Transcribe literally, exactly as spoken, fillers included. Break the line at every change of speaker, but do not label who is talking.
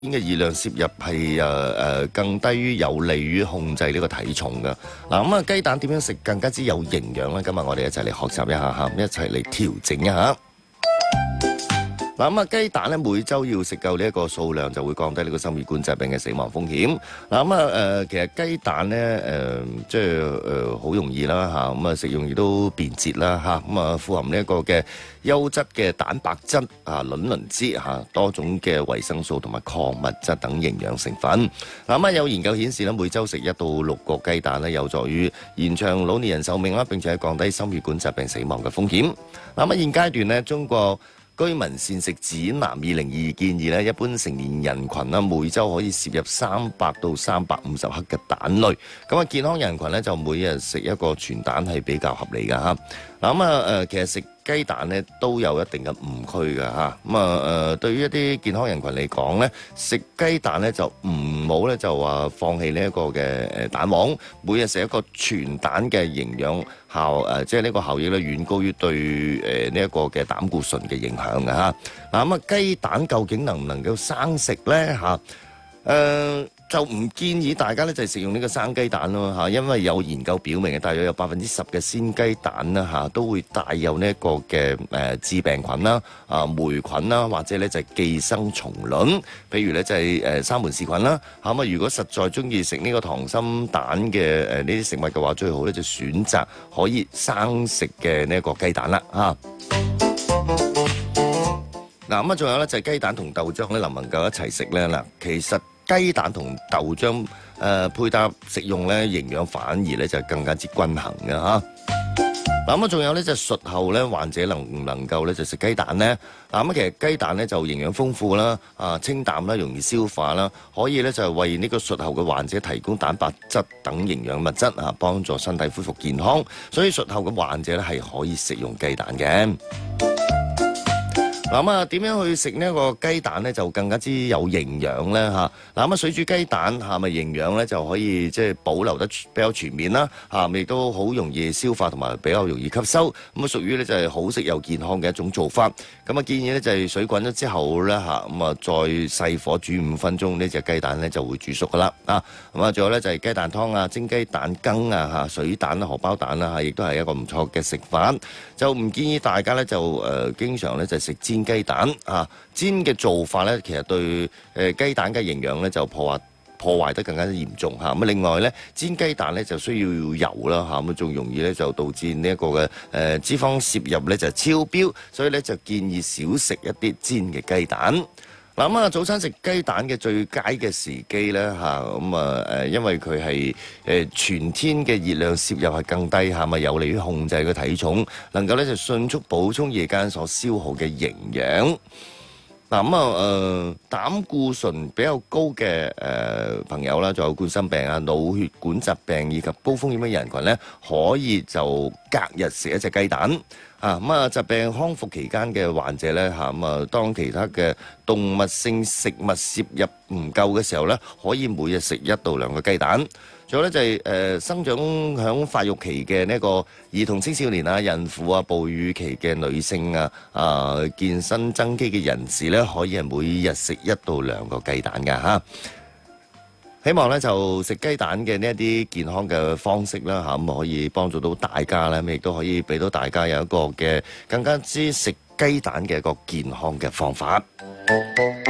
嘅熱量攝入係誒誒更低於有利於控制呢個體重嘅。嗱咁啊，雞蛋點樣食更加之有營養咧？今日我哋一齊嚟學習一下嚇，一齊嚟調整一下。嗱咁啊，雞蛋咧每週要食夠呢一個數量，就會降低呢個心血管疾病嘅死亡風險。嗱咁啊誒，其實雞蛋咧誒、呃，即係誒好容易啦嚇，咁啊食用亦都便捷啦嚇，咁啊富含呢一個嘅優質嘅蛋白質啊、卵磷脂嚇、多種嘅維生素同埋礦物質等營養成分。嗱咁啊，有研究顯示咧，每週食一到六個雞蛋咧，有助於延長老年人壽命啦，並且降低心血管疾病死亡嘅風險。嗱咁啊，現階段咧，中國居民膳食指南二零二二建議咧，一般成年人群啦，每週可以攝入三百到三百五十克嘅蛋類。咁啊，健康人群咧就每日食一個全蛋係比較合理㗎嚇。嗱咁啊誒，其實食雞蛋咧都有一定嘅誤區㗎嚇。咁啊誒，對於一啲健康人群嚟講咧，食雞蛋咧就唔好咧就話放棄呢一個嘅誒蛋黃，每日食一個全蛋嘅營養效誒，即係呢個效益咧遠高於對誒呢一個嘅膽固醇嘅影響㗎嚇。嗱咁啊，雞蛋究竟能唔能夠生食咧嚇？誒、呃、就唔建議大家咧就係食用呢個生雞蛋咯嚇，因為有研究表明嘅，大約有百分之十嘅鮮雞蛋啦嚇都會帶有呢一個嘅誒致病菌啦、啊霉菌啦，或者咧就係寄生蟲卵，譬如咧就係誒沙門氏菌啦嚇。咁啊，如果實在中意食呢個溏心蛋嘅誒呢啲食物嘅話，最好咧就選擇可以生食嘅呢一個雞蛋啦嚇。嗱咁啊，仲有咧就係雞蛋同豆漿咧，能唔能夠一齊食咧？嗱，其實雞蛋同豆漿誒、呃、配搭食用咧，營養反而咧就更加之均衡嘅嚇。嗱咁啊，仲有咧就術後咧，患者能唔能夠咧就食雞蛋咧？嗱咁啊，其實雞蛋咧就營養豐富啦，啊清淡啦，容易消化啦，可以咧就係為呢個術後嘅患者提供蛋白質等營養物質啊，幫助身體恢復健康。所以術後嘅患者咧係可以食用雞蛋嘅。嗱咁啊，點樣去食呢一個雞蛋咧，就更加之有營養咧嚇。嗱咁啊，水煮雞蛋係咪營養咧就可以即係保留得比較全面啦嚇，亦都好容易消化同埋比較容易吸收。咁啊，屬於咧就係好食又健康嘅一種做法。咁啊，建議咧就係水滾咗之後咧嚇，咁啊再細火煮五分鐘，呢隻雞蛋咧就會煮熟噶啦啊。咁啊，仲有咧就係雞蛋湯啊、蒸雞蛋羹啊嚇、水蛋啊、荷包蛋啊嚇，亦都係一個唔錯嘅食法。就唔建議大家咧就誒、呃、經常咧就食煎雞蛋啊，煎嘅做法咧，其實對誒雞蛋嘅營養咧就破壞破壞得更加嚴重嚇。咁另外咧，煎雞蛋咧就需要油啦嚇，咁仲容易咧就導致呢一個嘅誒脂肪攝入咧就超標，所以咧就建議少食一啲煎嘅雞蛋。嗱咁啊，早餐食雞蛋嘅最佳嘅時機咧嚇，咁啊誒，因為佢係誒全天嘅熱量攝入係更低嚇，咪有利於控制個體重，能夠咧就迅速補充夜間所消耗嘅營養。嗱咁啊誒，膽固醇比較高嘅誒、呃、朋友啦，仲有冠心病啊、腦血管疾病以及高風險嘅人群咧，可以就隔日食一隻雞蛋。啊咁啊，疾病康復期間嘅患者咧嚇，咁啊當其他嘅動物性食物攝入唔夠嘅時候咧，可以每日食一到兩個雞蛋。仲有咧就係、是、誒、呃、生長響發育期嘅呢個兒童青少年啊、孕婦啊、哺乳期嘅女性啊、啊、呃、健身增肌嘅人士咧，可以係每日食一到兩個雞蛋㗎嚇。希望咧就食雞蛋嘅呢一啲健康嘅方式啦嚇，咁可以幫助到大家啦，咁亦都可以俾到大家有一個嘅更加之食雞蛋嘅一個健康嘅方法。